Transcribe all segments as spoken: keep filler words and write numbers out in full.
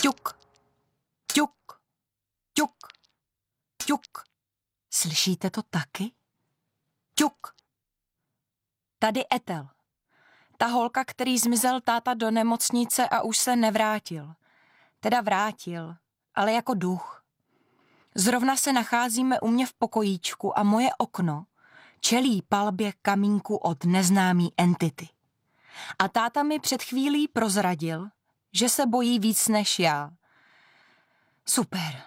Ťuk, ťuk, ťuk, ťuk. Slyšíte to taky? Ťuk. Tady Ethel. Ta holka, který zmizel táta do nemocnice a už se nevrátil. Teda vrátil, ale jako duch. Zrovna se nacházíme u mě v pokojíčku a moje okno čelí palbě kamínku od neznámý entity. A táta mi před chvílí prozradil, že se bojí víc než já. Super.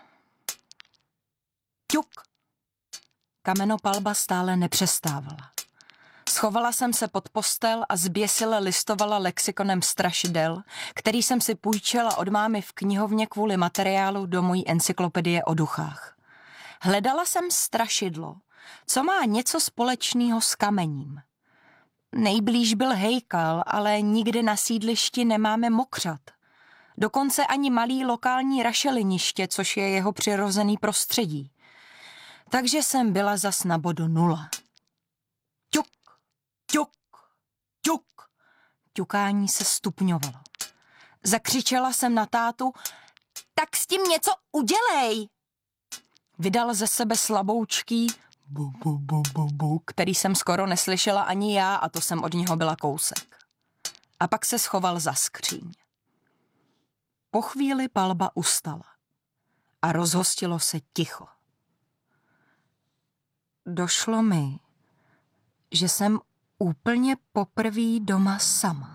Ťuk. Kamenopalba stále nepřestávala. Schovala jsem se pod postel a zběsile listovala lexikonem strašidel, který jsem si půjčila od mámy v knihovně kvůli materiálu do mojí encyklopedie o duchách. Hledala jsem strašidlo, co má něco společného s kamením. Nejblíž byl hejkal, ale nikde na sídlišti nemáme mokřat. Dokonce ani malý lokální rašeliniště, což je jeho přirozený prostředí. Takže jsem byla zas na bodu nula. Ťuk, ťuk, ťuk. Ťukání se stupňovalo. Zakřičela jsem na tátu, tak s tím něco udělej. Vydal ze sebe slaboučký bu, bu, bu, bu, bu, který jsem skoro neslyšela ani já a to jsem od něho byla kousek. A pak se schoval za skříň. Po chvíli palba ustala a rozhostilo se ticho. Došlo mi, že jsem úplně poprvé doma sama.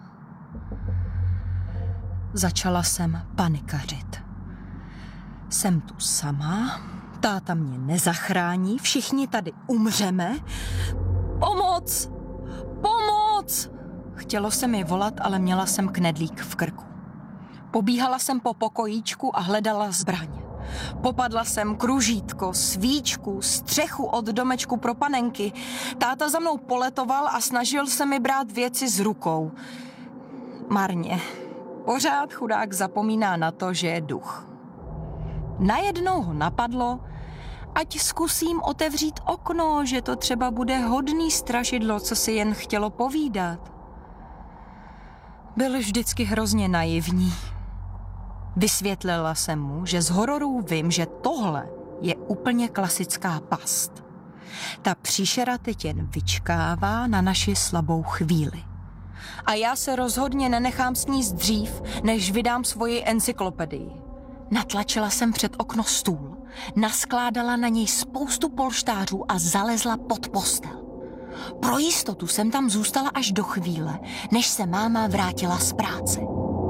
Začala jsem panikařit. Jsem tu sama, táta mě nezachrání, všichni tady umřeme. Pomoc! Pomoc! Chtělo se mi volat, ale měla jsem knedlík v krku. Pobíhala jsem po pokojíčku a hledala zbraň. Popadla jsem kružítko, svíčku, střechu od domečku pro panenky. Táta za mnou poletoval a snažil se mi brát věci z rukou. Marně. Pořád chudák zapomíná na to, že je duch. Najednou ho napadlo, ať zkusím otevřít okno, že to třeba bude hodný strašidlo, co si jen chtělo povídat. Byl vždycky hrozně naivní. Vysvětlila jsem mu, že z hororů vím, že tohle je úplně klasická past. Ta příšera teď jen vyčkává na naši slabou chvíli. A já se rozhodně nenechám sníst dřív, než vydám svoji encyklopedii. Natlačila jsem před okno stůl, naskládala na něj spoustu polštářů a zalezla pod postel. Pro jistotu jsem tam zůstala až do chvíle, než se máma vrátila z práce.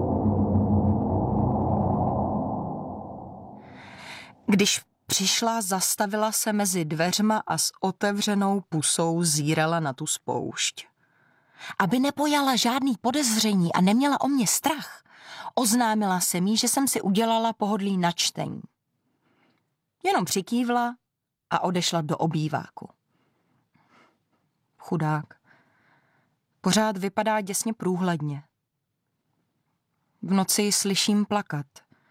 Když přišla, zastavila se mezi dveřma a s otevřenou pusou zírala na tu spoušť. Aby nepojala žádný podezření a neměla o mě strach, oznámila se mi, že jsem si udělala pohodlí na čtení. Jenom přikývla a odešla do obýváku. Chudák. Pořád vypadá děsně průhledně. V noci ji slyším plakat.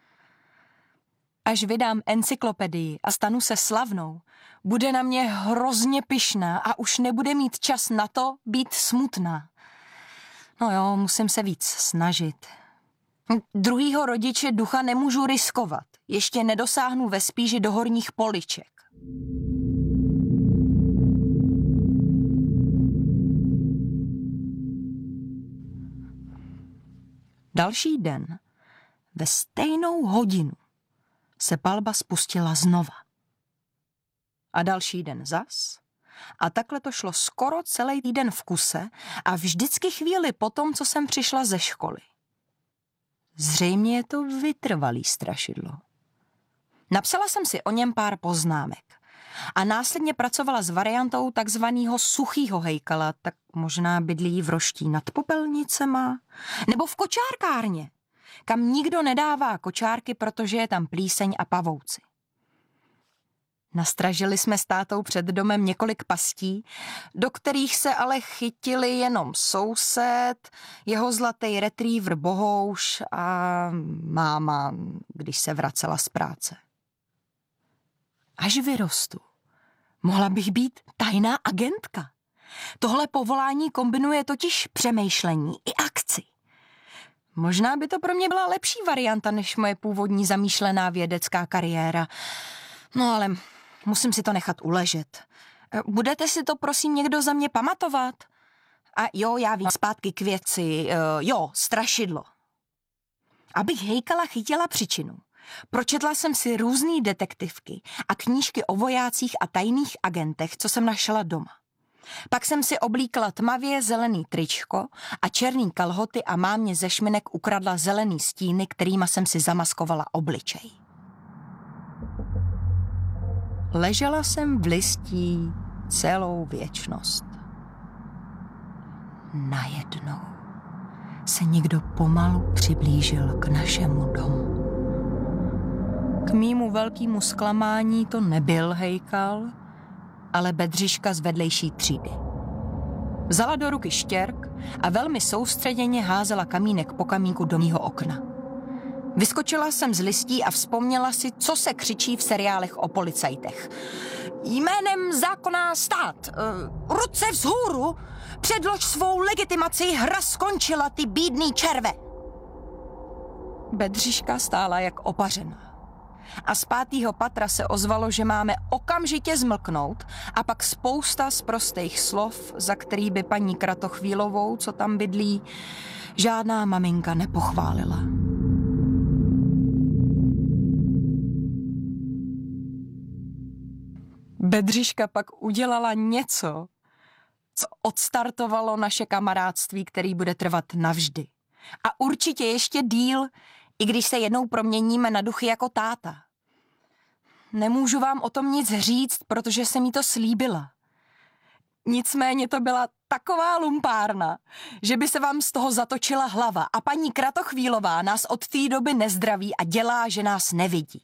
Až vydám encyklopedii a stanu se slavnou, bude na mě hrozně pyšná a už nebude mít čas na to být smutná. No jo, musím se víc snažit. Druhýho rodiče ducha nemůžu riskovat. Ještě nedosáhnu ve spíži do horních poliček. Další den, ve stejnou hodinu, se palba spustila znova. A další den zas. A takhle to šlo skoro celý týden v kuse a vždycky chvíli po tom, co jsem přišla ze školy. Zřejmě je to vytrvalý strašidlo. Napsala jsem si o něm pár poznámek a následně pracovala s variantou takzvaného suchýho hejkala, tak možná bydlí v Roští nad Popelnicema, nebo v kočárkárně, kam nikdo nedává kočárky, protože je tam plíseň a pavouci. Nastražili jsme s tátou před domem několik pastí, do kterých se ale chytili jenom soused, jeho zlatý retriever Bohouš a máma, když se vracela z práce. Až vyrostu, mohla bych být tajná agentka. Tohle povolání kombinuje totiž přemýšlení i akci. Možná by to pro mě byla lepší varianta, než moje původní zamýšlená vědecká kariéra. No ale musím si to nechat uležet. Budete si to prosím někdo za mě pamatovat? A jo, já vím, zpátky k věci, uh, jo, strašidlo. Abych hejkala chytila příčinu. Pročetla jsem si různý detektivky a knížky o vojácích a tajných agentech, co jsem našla doma. Pak jsem si oblíkla tmavě zelený tričko a černý kalhoty a mámě ze šminek ukradla zelený stíny, kterýma jsem si zamaskovala obličej. Ležela jsem v listí celou věčnost. Najednou se někdo pomalu přiblížil k našemu domu. K mýmu velkému zklamání to nebyl hejkal, ale Bedřiška z vedlejší třídy. Vzala do ruky štěrk a velmi soustředěně házela kamínek po kamínku do mýho okna. Vyskočila jsem z listí a vzpomněla si, co se křičí v seriálech o policajtech. Jménem zákona stát, uh, ruce vzhůru, předlož svou legitimaci, hra skončila, ty bídný červe. Bedřiška stála jak opařená. A z pátýho patra se ozvalo, že máme okamžitě zmlknout a pak spousta sprostých slov, za který by paní Kratochvílovou, co tam bydlí, žádná maminka nepochválila. Bedřiška pak udělala něco, co odstartovalo naše kamarádství, který bude trvat navždy. A určitě ještě díl, i když se jednou proměníme na duchy jako táta. Nemůžu vám o tom nic říct, protože jsem jí to slíbila. Nicméně to byla taková lumpárna, že by se vám z toho zatočila hlava a paní Kratochvílová nás od té doby nezdraví a dělá, že nás nevidí.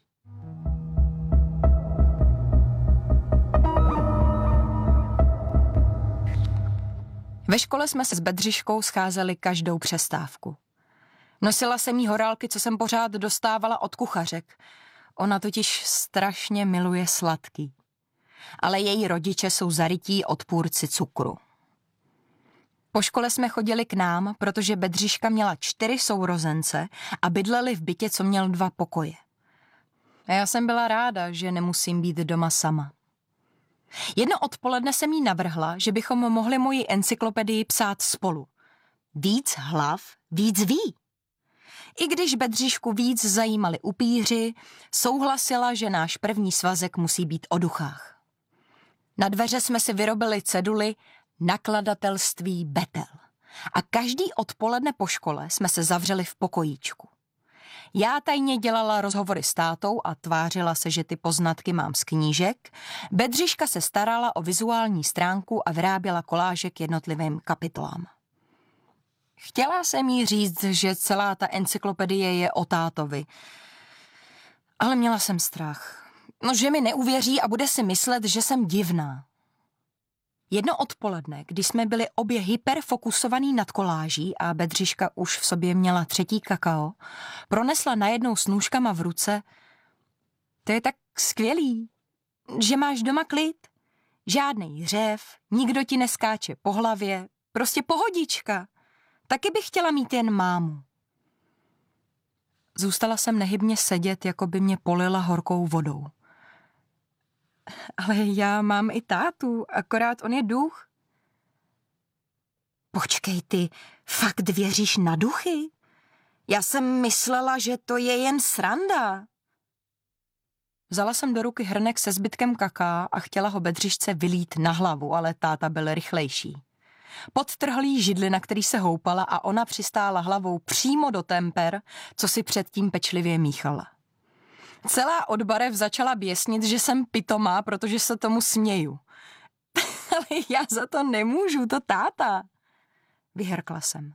Ve škole jsme se s Bedřiškou scházeli každou přestávku. Nosila jsem jí horálky, co jsem pořád dostávala od kuchařek. Ona totiž strašně miluje sladký. Ale její rodiče jsou zarytí odpůrci cukru. Po škole jsme chodili k nám, protože Bedřiška měla čtyři sourozence a bydleli v bytě, co měl dva pokoje. A já jsem byla ráda, že nemusím být doma sama. Jedno odpoledne jsem jí navrhla, že bychom mohli moji encyklopedii psát spolu. Víc hlav, víc ví. I když Bedřišku víc zajímali upíři, souhlasila, že náš první svazek musí být o duchách. Na dveře jsme si vyrobili ceduly nakladatelství Betel. A každý odpoledne po škole jsme se zavřeli v pokojíčku. Já tajně dělala rozhovory s tátou a tvářila se, že ty poznatky mám z knížek. Bedřiška se starala o vizuální stránku a vyráběla koláže k jednotlivým kapitolám. Chtěla jsem jí říct, že celá ta encyklopedie je o tátovi. Ale měla jsem strach. No, že mi neuvěří a bude si myslet, že jsem divná. Jedno odpoledne, když jsme byli obě hyperfokusovaný nad koláží a Bedřiška už v sobě měla třetí kakao, pronesla najednou s nůžkama v ruce: to je tak skvělý, že máš doma klid. Žádnej hřev, nikdo ti neskáče po hlavě, prostě pohodička. Taky bych chtěla mít jen mámu. Zůstala jsem nehybně sedět, jako by mě polila horkou vodou. Ale já mám i tátu, akorát on je duch. Počkej, ty fakt věříš na duchy? Já jsem myslela, že to je jen sranda. Vzala jsem do ruky hrnek se zbytkem kaká a chtěla ho Bedřišce vylít na hlavu, ale táta byl rychlejší. Podtrhl jí židli, na který se houpala, a ona přistála hlavou přímo do temper, co si předtím pečlivě míchala. Celá od barev začala běsnit, že jsem pitomá, protože se tomu směju. Ale já za to nemůžu, to táta. Vyhrkla jsem.